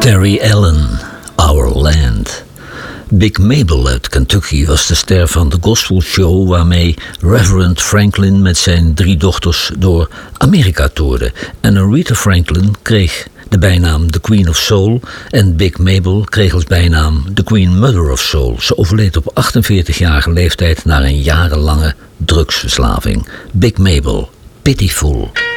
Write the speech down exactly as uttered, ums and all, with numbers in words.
Terry Allen, Our Land. Big Mabel uit Kentucky was de ster van de gospelshow waarmee Reverend Franklin met zijn drie dochters door Amerika toerde. En Aretha Franklin kreeg de bijnaam The Queen of Soul en Big Mabel kreeg als bijnaam The Queen Mother of Soul. Ze overleed op achtenveertigjarige leeftijd na een jarenlange drugsverslaving. Big Mabel, Pitiful.